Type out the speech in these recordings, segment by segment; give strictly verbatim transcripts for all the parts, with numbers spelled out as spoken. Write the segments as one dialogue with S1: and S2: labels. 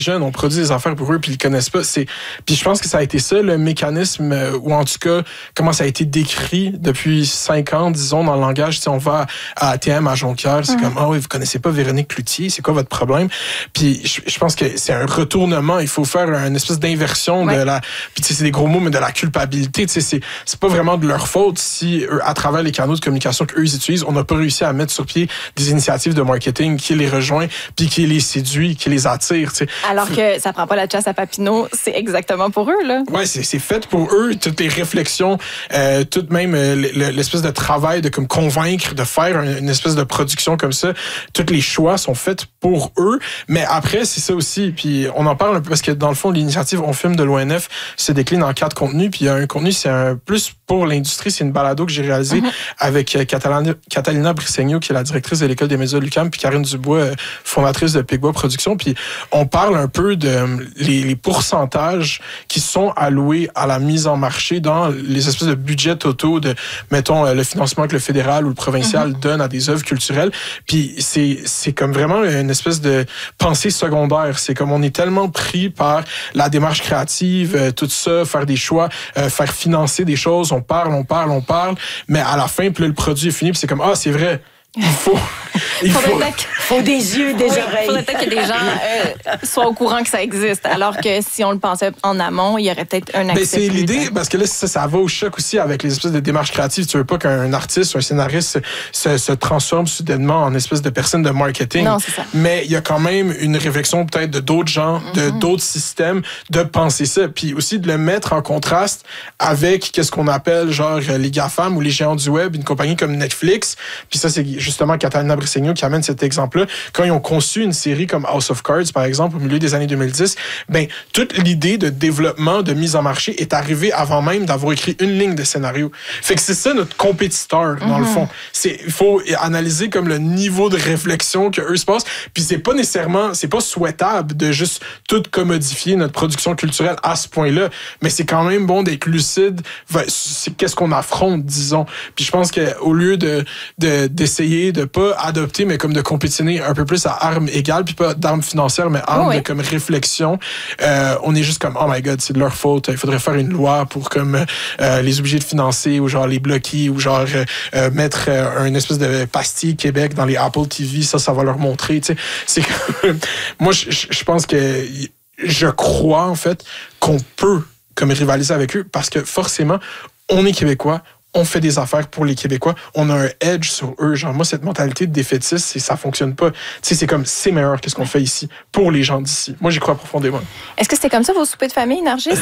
S1: jeunes, on produit des affaires pour eux, puis ils connaissent pas. C'est... Puis je pense que ça a été ça, le mécanisme, euh, ou en tout cas, comment ça a été décrit depuis cinq ans, disons, dans le langage. Si on va à A T M, à Jonquière, c'est mm-hmm. comme, ah oui, vous connaissez pas Véronique Cloutier, c'est quoi votre problème? Puis je, je pense que c'est un retournement. Il faut faire une espèce d'inversion ouais. de la... Puis tu sais, c'est des gros mots, mais de la culpabilité. Tu sais, c'est, c'est pas vraiment de leur faute si, eux, à travers les canaux de communication qu'eux ils utilisent, on n'a pas réussi à mettre sur pied des initiatives de marketing qui les rejoint, puis qui les séduit, qui les attire, tu sais.
S2: Alors que ça prend pas la chasse à Papineau, c'est exactement pour eux, là.
S1: Ouais, c'est, c'est fait pour eux. Toutes les réflexions, euh, tout même euh, l'espèce de travail de comme convaincre, de faire une espèce de production comme ça. Tous les choix sont faits pour eux. Mais après, c'est ça aussi. Puis on en parle un peu parce que dans le fond, l'initiative On Filme de l'O N F se décline en quatre contenus. Puis il y a un contenu, c'est un plus pour l'industrie. C'est une balado que j'ai réalisée mm-hmm. avec Catalina, Catalina Brisegno, qui est la directrice de l'École des médias de l'U Q A M, puis Karine Dubois, fondatrice de Pigbois Productions. Puis on parle un peu de les, les pourcentages qui sont alloués à la mise en marché dans les espèces de budgets totaux de, mettons, le financement que le fédéral ou le provincial mm-hmm. donne à des œuvres culturelles. Puis c'est, c'est comme vraiment une espèce de pensée secondaire. C'est comme on est tellement pris par la démarche créative, euh, tout ça, faire des choix, euh, faire financer des choses. On parle, on parle, on parle. Mais à la fin, puis là, le produit est fini, puis c'est comme, ah, c'est vrai. Il faut, il faut,
S3: faut des yeux, des oui, oreilles.
S2: Il faudrait peut-être que des gens euh, soient au courant que ça existe, alors que si on le pensait en amont, il y aurait peut-être un accès.
S1: Ben, c'est l'idée, parce que là, ça, ça va au choc aussi avec les espèces de démarches créatives. Tu veux pas qu'un artiste ou un scénariste se, se transforme soudainement en espèce de personne de marketing.
S2: Non, c'est ça.
S1: Mais il y a quand même une réflexion peut-être de d'autres gens, mm-hmm. de d'autres systèmes, de penser ça. Puis aussi de le mettre en contraste avec qu'est-ce qu'on appelle genre les GAFAM ou les géants du web, une compagnie comme Netflix. Puis ça, c'est justement Catalina Brisegno qui amène cet exemple-là. Quand ils ont conçu une série comme House of Cards, par exemple, au milieu des années deux mille dix, ben, toute l'idée de développement, de mise en marché est arrivée avant même d'avoir écrit une ligne de scénario. Fait que c'est ça notre compétiteur, dans mm-hmm. le fond. C'est, il faut analyser comme le niveau de réflexion que eux se passent. Puis c'est pas nécessairement, c'est pas souhaitable de juste tout commodifier notre production culturelle à ce point-là, mais c'est quand même bon d'être lucide. C'est qu'est-ce qu'on affronte, disons. Puis je pense qu'au lieu de, de, d'essayer de pas adopter, mais comme de compétitionner un peu plus à armes égales, puis pas d'armes financières, mais armes oh oui. de comme réflexion. Euh, on est juste comme, oh my God, c'est de leur faute. Il faudrait faire une loi pour comme euh, les obliger de financer ou genre les bloquer ou genre euh, mettre euh, une espèce de pastille Québec dans les Apple T V. Ça, ça va leur montrer. Tu sais, c'est comme... Moi, je, je pense que je crois en fait qu'on peut comme rivaliser avec eux parce que forcément, on est Québécois. On fait des affaires pour les Québécois. On a un edge sur eux. Genre, moi, cette mentalité de défaitiste, c'est, ça fonctionne pas. Tu sais, c'est comme, c'est meilleur que ce qu'on fait ici pour les gens d'ici. Moi, j'y crois profondément.
S2: Est-ce que c'était comme ça, vos soupers de famille, Nargis?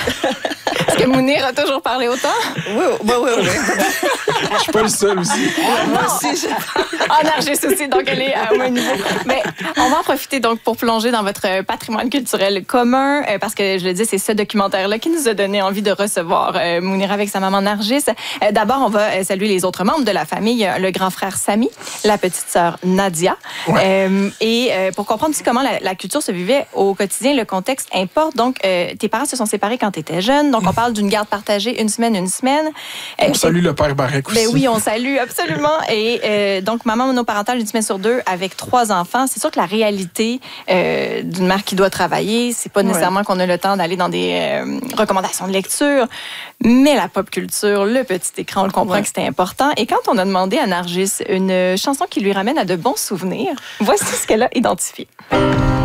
S2: Est-ce que Mounir a toujours parlé autant?
S3: Oui, oui, oui. oui.
S1: Je suis pas le seul aussi.
S3: Moi aussi, je...
S2: Ah, Nargis aussi, donc elle est à un niveau. Mais on va en profiter donc pour plonger dans votre patrimoine culturel commun, euh, parce que, je le dis, c'est ce documentaire-là qui nous a donné envie de recevoir euh, Mounir avec sa maman Nargis. Euh, d'abord, on va saluer les autres membres de la famille, le grand frère Samy, la petite sœur Nadia. Ouais. Euh, et euh, pour comprendre aussi comment la, la culture se vivait au quotidien, le contexte importe. Donc, euh, tes parents se sont séparés quand tu étais jeune. Donc, on parle d'une garde partagée une semaine, une semaine.
S1: On euh, salue le père Barrec aussi.
S2: Ben oui, on salue, absolument. Et euh, donc, maman monoparentale une semaine sur deux avec trois enfants. C'est sûr que la réalité euh, d'une mère qui doit travailler, c'est pas nécessairement ouais. qu'on a le temps d'aller dans des euh, recommandations de lecture, mais la pop culture, le petit écran, on le comprend ouais. que c'était important. Et quand on a demandé à Nargis une chanson qui lui ramène à de bons souvenirs, voici ce qu'elle a identifié.